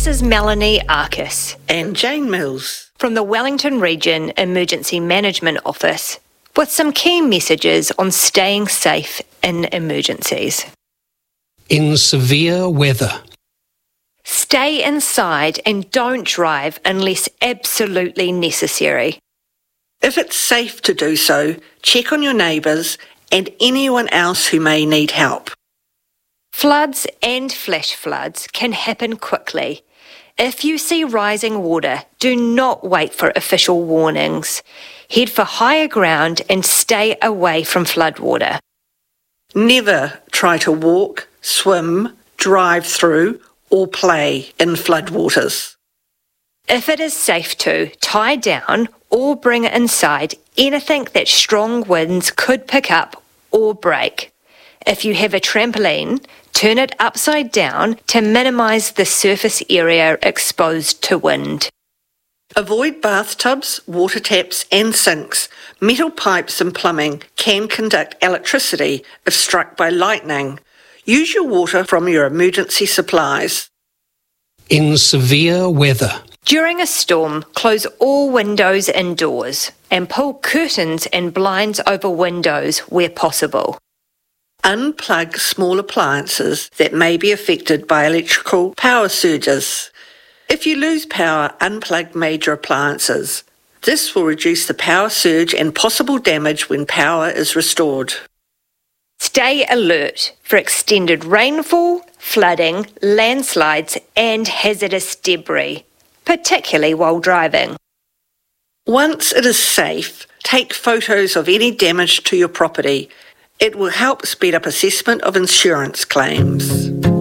This is Melanie Arcus and Jane Mills from the Wellington Region Emergency Management Office with some key messages on staying safe in emergencies. In severe weather, stay inside and don't drive unless absolutely necessary. If it's safe to do so, check on your neighbours and anyone else who may need help. Floods and flash floods can happen quickly. If you see rising water, do not wait for official warnings. Head for higher ground and stay away from floodwater. Never try to walk, swim, drive through or play in floodwaters. If it is safe to, tie down or bring inside anything that strong winds could pick up or break. If you have a trampoline, turn it upside down to minimise the surface area exposed to wind. Avoid bathtubs, water taps and sinks. Metal pipes and plumbing can conduct electricity if struck by lightning. Use your water from your emergency supplies. in severe weather, During a storm, close all windows and doors and pull curtains and blinds over windows where possible. Unplug small appliances that may be affected by electrical power surges. If you lose power, unplug major appliances. This will reduce the power surge and possible damage when power is restored. Stay alert for extended rainfall, flooding, landslides and hazardous debris, particularly while driving. Once it is safe, take photos of any damage to your property. It will help speed up assessment of insurance claims.